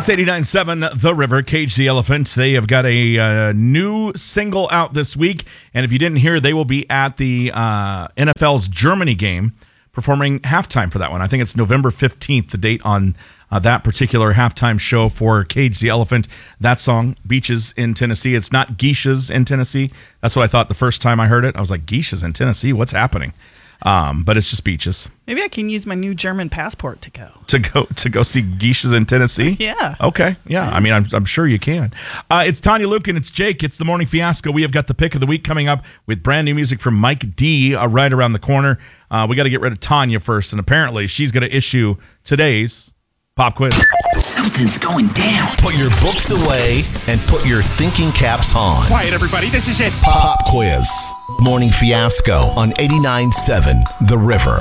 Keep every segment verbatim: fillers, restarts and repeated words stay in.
It's eighty-nine point seven The River, Cage the Elephant. They have got a uh, new single out this week. And if you didn't hear, they will be at the uh, N F L's Germany game performing halftime for that one. I think it's November fifteenth, the date on uh, that particular halftime show for Cage the Elephant. That song, Beaches in Tennessee. It's not Geishas in Tennessee. That's what I thought the first time I heard it. I was like, Geishas in Tennessee? What's happening? Um, but it's just beaches. Maybe I can use my new German passport to go. To go to go see geishas in Tennessee? Yeah. Okay. Yeah. I mean, I'm, I'm sure you can. Uh, it's Tanya Luke and it's Jake. It's the Morning Fiasco. We have got the pick of the week coming up with brand new music from Mike D uh, right around the corner. Uh, we got to get rid of Tanya first, and apparently she's going to issue today's pop quiz. Something's going down. Put your books away and put your thinking caps on. Quiet, everybody. This is it. Pop quiz. Morning Fiasco on eighty-nine point seven The River.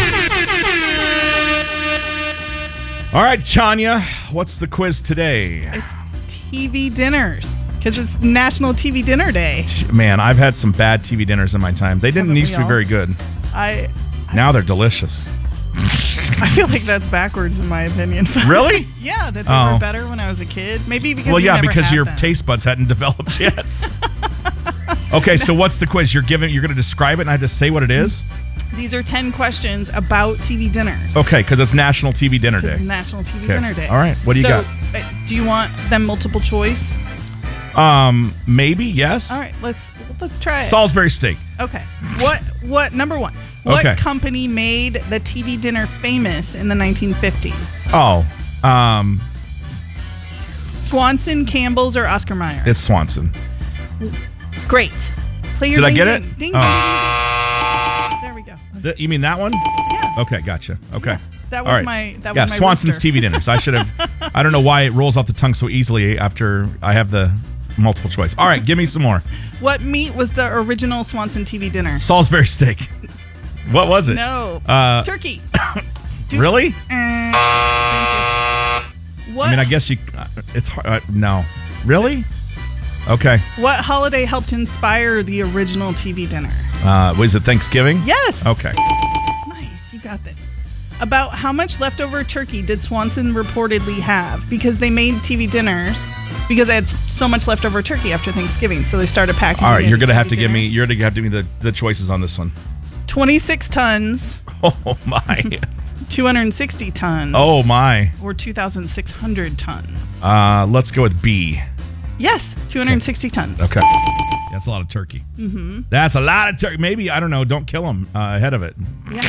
All right, Tanya, what's the quiz today? It's T V dinners because it's National T V Dinner Day. Man, I've had some bad T V dinners in my time. They didn't Haven't used we to be all? very good. I Now they're delicious. I feel like that's backwards in my opinion. Really? Yeah, that they Oh. were better when I was a kid. Maybe because Well, we yeah, never because had your them. taste buds hadn't developed yet. Okay, so what's the quiz? You're giving. You're going to describe it, and I have to say what it is. These are ten questions about T V dinners. Okay, because it's National T V Dinner Day. It's National T V Okay. Dinner Day. All right, what do you so, got? uh, Do you want them multiple choice? Um, maybe yes. All right, let's let's try it. Salisbury steak. Okay. What what number one? What Okay. company made the T V dinner famous in the nineteen fifties? Oh, um, Swanson, Campbell's, or Oscar Mayer? it's Swanson. Great. Play your Did I ding, get ding, it? Ding, ding, Oh. ding, ding. There we go. Th- You mean that one? Yeah. Okay, gotcha. Okay. That All was right. my that yeah, was my Swanson's rooster. T V dinners. I should have. I don't know why it rolls off the tongue so easily after I have the multiple choice. All right, give me some more. What meat was the original Swanson T V dinner? Salisbury steak. What was it? No. Uh, Turkey. Really? Uh, thank you. What I mean, I guess you. Uh, it's hard. Uh, no. Really? Okay. What holiday helped inspire the original T V dinner? Uh, was it Thanksgiving? Yes. Okay. Nice, you got this. About how much leftover turkey did Swanson reportedly have? Because they made T V dinners because they had so much leftover turkey after Thanksgiving, so they started packing. All it right, into you're gonna T V have to give me. dinners. You're gonna have to give me the, the choices on this one. twenty-six tons, Oh my. two hundred sixty tons. Oh my. Or two thousand six hundred tons. Uh, let's go with B. Yes, two hundred sixty tons. Okay. That's a lot of turkey. Mm-hmm. That's a lot of turkey. Maybe, I don't know, don't kill them uh, ahead of it. Yeah.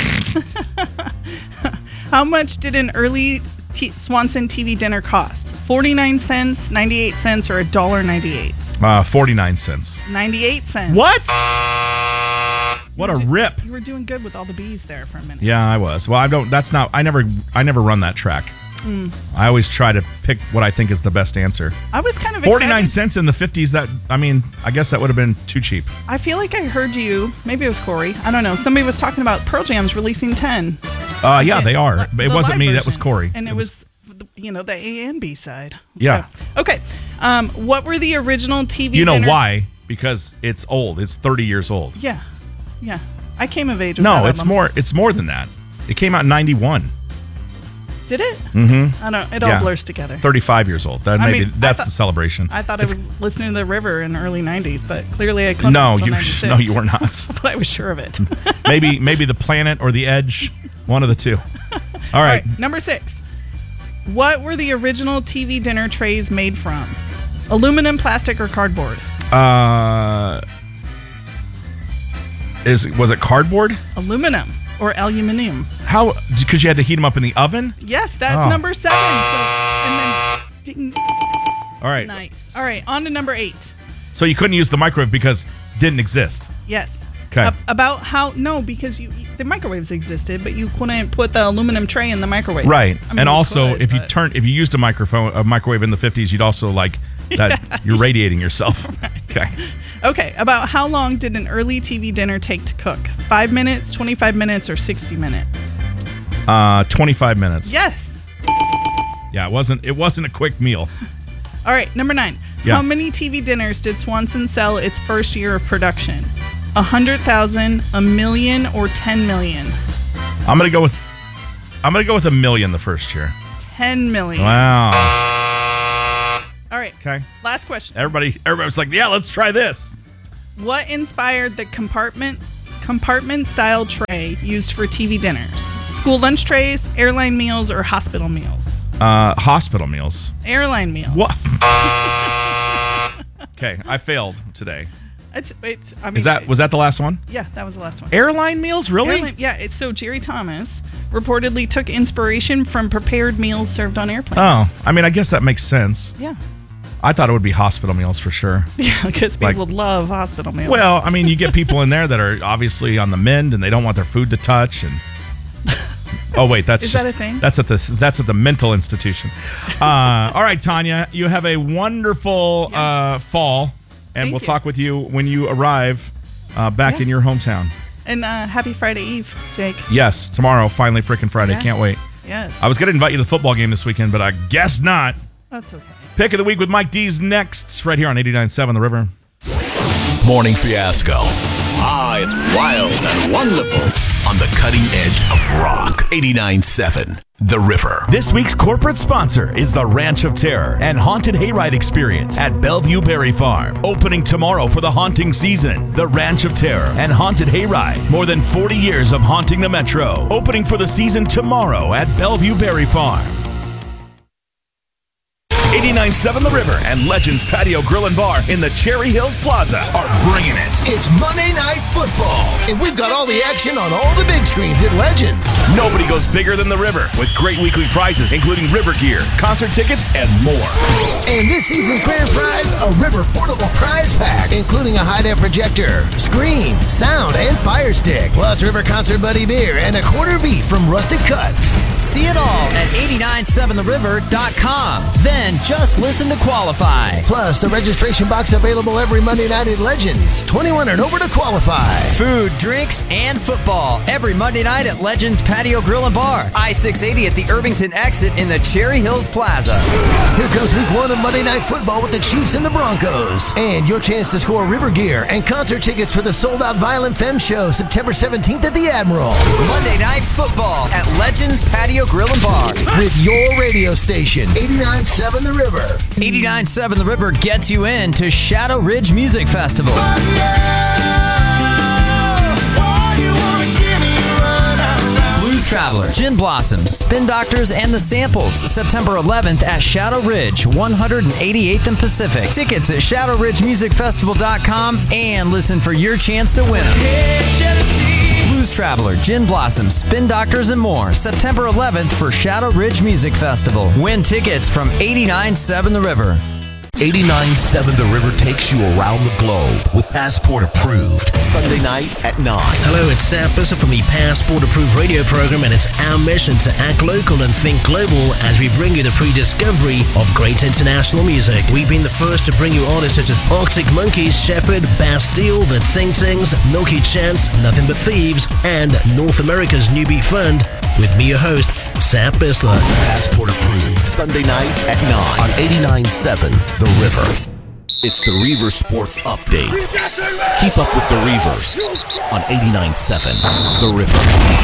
How much did an early T- Swanson T V dinner cost? forty-nine cents, ninety-eight cents, or one dollar ninety-eight? Uh, forty-nine cents. ninety-eight cents. What? What a rip. You were doing good with all the bees there for a minute. Yeah, I was. Well, I don't, that's not, I never, I never run that track. Mm. I always try to pick what I think is the best answer. I was kind of forty-nine excited. cents in the fifties, that, I mean, I guess that would have been too cheap. I feel like I heard you, maybe it was Corey, I don't know, somebody was talking about Pearl Jam's releasing ten. Uh, yeah, they are. The- It the wasn't live me, that version. was Corey. And it, was, you know, the A and B side. Yeah. So, okay. Um, what were the original T V You know dinner- why? Because it's old. It's thirty years old. Yeah. Yeah. I came of age with No, that it's album. more. It's more than that. It came out in ninety-one. Did it? Mm-hmm. I don't. It all Yeah. blurs together. thirty-five years old. That I maybe mean, I that's thought- the celebration. I thought I It's- was listening to The River in the early nineties, but clearly I couldn't. No, until you ninety-six. no, you were not. But I was sure of it. maybe maybe the Planet or the Edge, one of the two. All All right. right, number six. What were the original T V dinner trays made from? Aluminum, plastic, or cardboard? Uh, is was it cardboard? Aluminum or aluminium? How? Because you had to heat them up in the oven. Yes, that's Oh. number seven. So, and then, ding. All right. Nice. All right, on to number eight. So you couldn't use the microwave because it didn't exist. Yes. Okay. Ab- about how? No, because you the microwaves existed, but you couldn't put the aluminum tray in the microwave. Right. I mean, and you also, could, if you but- turn, if you used a microphone, a microwave in the fifties, you'd also like that. You're radiating yourself. Okay. Okay, about how long did an early T V dinner take to cook? Five minutes, twenty-five minutes, or sixty minutes? Uh, twenty-five minutes. Yes. Yeah, it wasn't. It wasn't a quick meal. All right, number nine. Yeah. How many T V dinners did Swanson sell its first year of production? A hundred thousand, a million, or ten million? I'm gonna go with. I'm gonna go with a million the first year. Ten million. Wow. Okay. Last question. Everybody, everybody was like, yeah, let's try this. What inspired the compartment compartment style tray used for T V dinners? School lunch trays, airline meals, or hospital meals? Uh, hospital meals. Airline meals. What? Okay, I failed today. It's it's. I mean, Is that was that the last one? Yeah, that was the last one. Airline meals, really? Airline, yeah. It's so Jerry Thomas reportedly took inspiration from prepared meals served on airplanes. Oh, I mean, I guess that makes sense. Yeah. I thought it would be hospital meals for sure. Yeah, because people Like- love hospital meals. Well, I mean, you get people in there that are obviously on the mend and they don't want their food to touch. And oh, wait, that's Is just that a thing? that's at the that's at the mental institution. Uh, all right, Tanya, you have a wonderful Yes. uh, fall, and Thank we'll you. talk with you when you arrive uh, back Yeah. in your hometown. and uh, happy Friday Eve, Jake. Yes, tomorrow, finally, freaking Friday. Yeah. Can't wait. Yes. I was going to invite you to the football game this weekend, but I guess not. That's okay. Pick of the week with Mike D's next. It's right here on eighty-nine point seven The River. Morning Fiasco Ah, it's wild and wonderful. on the cutting edge of rock. eighty-nine point seven The River. This week's corporate sponsor is the Ranch of Terror and Haunted Hayride Experience at Bellevue Berry Farm. Opening tomorrow for the haunting season. The Ranch of Terror and Haunted Hayride. More than forty years of haunting the Metro. Opening for the season tomorrow at Bellevue Berry Farm. eighty-nine point seven The River and Legends Patio Grill and Bar in the Cherry Hills Plaza are bringing it. It's Monday Night Football, and we've got all the action on all the big screens at Legends. Nobody goes bigger than The River with great weekly prizes including River gear, concert tickets, and more. And this season's grand prize, a River portable prize pack, including a high-def projector, screen, sound, and fire stick, plus River Concert Buddy beer and a quarter beef from Rustic Cuts. See it all at eighty-nine seven the river dot com. Then just listen to qualify. Plus, the registration box available every Monday night at Legends. twenty-one and over to qualify. Food, drinks, and football every Monday night at Legends Patio Grill and Bar. I six eighty at the Irvington exit in the Cherry Hills Plaza. Here comes week one of Monday Night Football with the Chiefs and the Broncos. And your chance to score River gear and concert tickets for the sold-out Violent Femme show September seventeenth at the Admiral. Monday Night Football at Legends Patio Grill and Bar. With your radio station, eighty-nine point seven The River. eighty-nine point seven The River gets you in to Shadow Ridge Music Festival. Blues Traveler, Gin Blossoms, Spin Doctors, and The Samples, September eleventh at Shadow Ridge, one hundred eighty-eighth and Pacific. Tickets at shadow ridge music festival dot com and listen for your chance to win them. Blues Traveler, Gin Blossoms, Spin Doctors, and more, September eleventh for Shadow Ridge Music Festival. Win tickets from eighty-nine point seven The River. eighty-nine point seven The River takes you around the globe with Passport Approved. Sunday night at nine. Hello, it's Sam Busser from the Passport Approved radio program, and it's our mission to act local and think global as we bring you the pre-discovery of great international music. We've been the first to bring you artists such as Arctic Monkeys, Shepherd, Bastille, The Sing Sings, Milky Chance, Nothing But Thieves, and North America's New Beat Fund, with me, your host, Sam Bisler. Passport Approved. Sunday night at nine on eighty-nine point seven The River. It's the Reaver Sports Update. Keep up with the Reavers on eighty-nine point seven The River.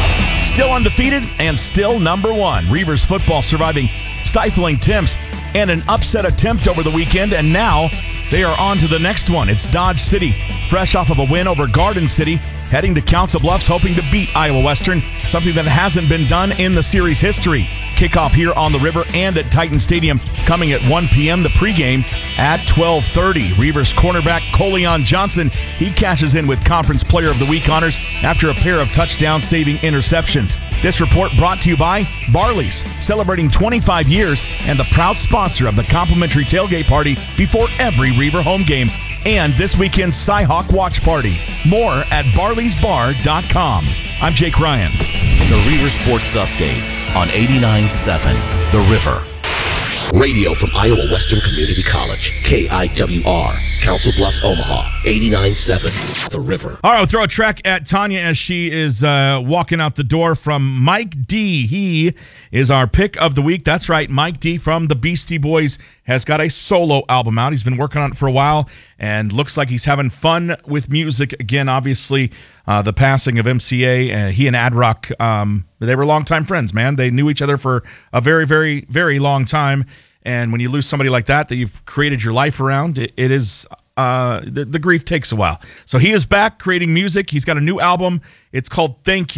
Still undefeated and still number one. Reavers football surviving stifling temps and an upset attempt over the weekend, and now they are on to the next one. It's Dodge City, fresh off of a win over Garden City, heading to Council Bluffs, hoping to beat Iowa Western, something that hasn't been done in the series history. Kickoff here on the River and at Titan Stadium, coming at one p.m. The pregame at twelve thirty. Reavers cornerback Coleon Johnson, he cashes in with Conference Player of the Week honors after a pair of touchdown-saving interceptions. This report brought to you by Barley's, celebrating twenty-five years and the proud sponsor of the complimentary tailgate party before every Reaver home game, and this weekend's Cyhawk Watch Party. More at barleys bar dot com. I'm Jake Ryan. The Reaver Sports Update on eighty-nine point seven The River. Radio from Iowa Western Community College, K I W R, Council Bluffs, Omaha, eighty-nine point seven The River. All right, we'll throw a track at Tanya as she is uh, walking out the door from Mike D. He is our pick of the week. That's right, Mike D. from the Beastie Boys has got a solo album out. He's been working on it for a while and looks like he's having fun with music again. Obviously, uh, the passing of M C A, and he and Ad Rock, um, they were longtime friends, man. They knew each other for a very, very, very long time. And when you lose somebody like that, that you've created your life around, it, it is uh, the, the grief takes a while. So he is back creating music. He's got a new album. It's called Thank You.